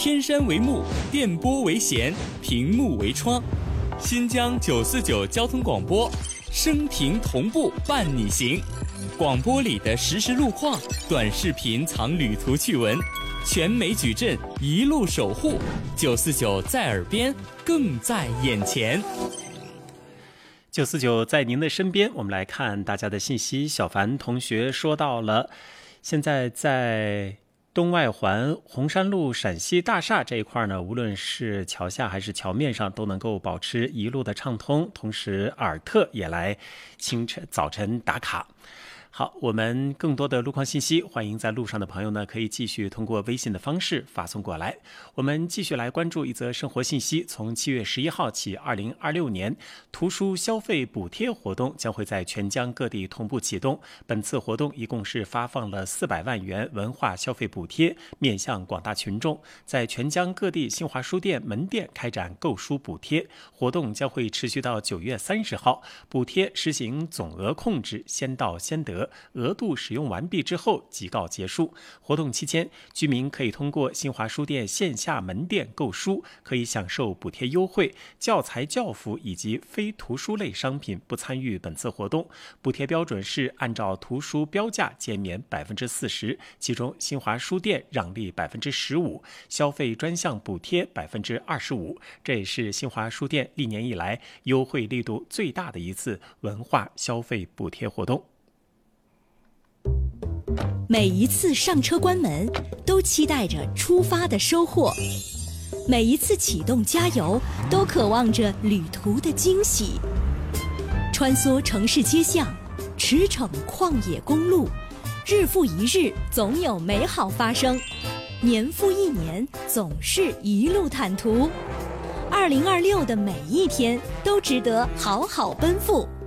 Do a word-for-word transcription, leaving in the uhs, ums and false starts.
天山为幕，电波为弦，屏幕为窗。新疆九四九交通广播，声屏同步伴你行。广播里的实时路况，短视频藏旅途趣闻，全美矩阵一路守护。九四九在耳边，更在眼前。 九四九在您的身边，我们来看大家的信息。小凡同学说到了，现在在东外环红山路陕西大厦这一块呢，无论是桥下还是桥面上都能够保持一路的畅通，同时尔特也来清晨早晨打卡。好，我们更多的路况信息，欢迎在路上的朋友呢，可以继续通过微信的方式发送过来。我们继续来关注一则生活信息。从七月十一号起，二零二六年图书消费补贴活动将会在全疆各地同步启动。本次活动一共是发放了四百万元文化消费补贴，面向广大群众，在全疆各地新华书店门店开展购书补贴活动，将会持续到九月三十号。补贴实行总额控制，先到先得。额度使用完毕之后即告结束。活动期间，居民可以通过新华书店线下门店购书，可以享受补贴优惠。教材、教辅以及非图书类商品不参与本次活动。补贴标准是按照图书标价减免百分之四十，其中新华书店让利百分之十五，消费专项补贴百分之二十五。这也是新华书店历年以来优惠力度最大的一次文化消费补贴活动。 每一次上车关门，都期待着出发的收获；每一次启动加油，都渴望着旅途的惊喜。穿梭城市街巷，驰骋旷野公路，日复一日，总有美好发生；年复一年，总是一路坦途。二零二六的每一天都值得好好奔赴。